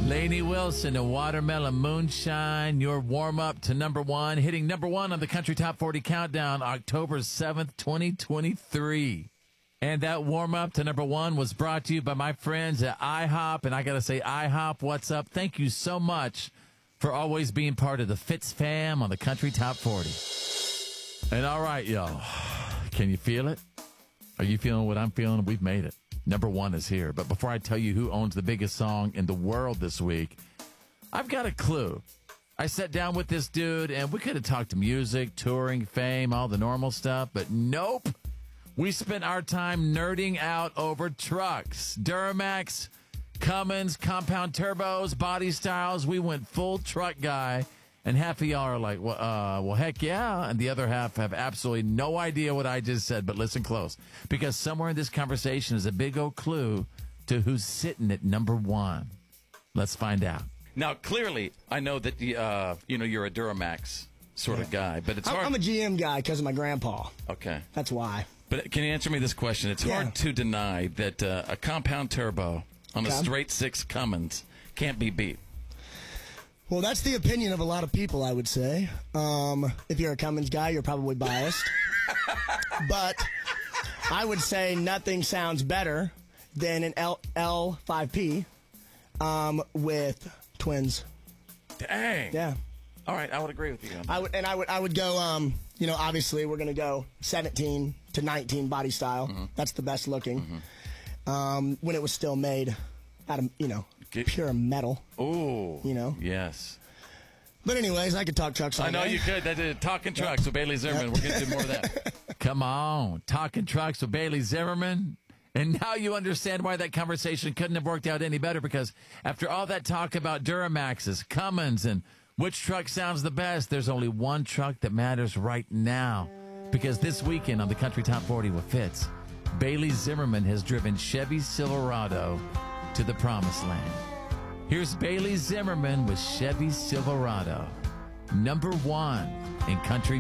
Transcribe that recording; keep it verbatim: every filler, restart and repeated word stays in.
Lainey Wilson and Watermelon Moonshine, your warm-up to number one, hitting number one on the Country Top forty Countdown, October seventh, twenty twenty-three. And that warm-up to number one was brought to you by my friends at IHOP. And I got to say, IHOP, what's up? Thank you so much for always being part of the Fitz fam on the Country Top forty. And all right, y'all, can you feel it? Are you feeling what I'm feeling? We've made it. Number one is here. But before I tell you who owns the biggest song in the world this week, I've got a clue. I sat down with this dude, and we could have talked to music, touring, fame, all the normal stuff, but nope. We spent our time nerding out over trucks. Duramax, Cummins, compound turbos, body styles. We went full truck guy. And half of y'all are like, well, uh, well, heck yeah. And the other half have absolutely no idea what I just said, but listen close. Because somewhere in this conversation is a big old clue to who's sitting at number one. Let's find out. Now, clearly, I know that uh, you know you're a Duramax sort yeah. of guy, but it's I'm, hard. I'm a G M guy because of my grandpa. Okay. That's why. But can you answer me this question? It's yeah. hard to deny that uh, a compound turbo on okay. a straight six Cummins can't be beat. Well, that's the opinion of a lot of people, I would say. Um, if you're a Cummins guy, you're probably biased. But I would say nothing sounds better than an L- L5P um, with twins. Dang. Yeah. All right, I would agree with you on that. I would, and I would, I would go. Um, you know, obviously, we're going to go seventeen to nineteen body style. Mm-hmm. That's the best looking. Mm-hmm. Um, when it was still made out of, you know, Get, pure metal. Oh, you know. Yes. But anyways, I could talk trucks all I know day. you could. That is talking trucks with Bailey Zimmerman. We're going to do more of that. Come on, talking trucks with Bailey Zimmerman. And now you understand why that conversation couldn't have worked out any better, because after all that talk about Duramaxes, Cummins, and which truck sounds the best, there's only one truck that matters right now. Because this weekend on the Country Top forty with Fitz, Bailey Zimmerman has driven Chevy Silverado to the promised land. Here's Bailey Zimmerman with Chevy Silverado, number one in country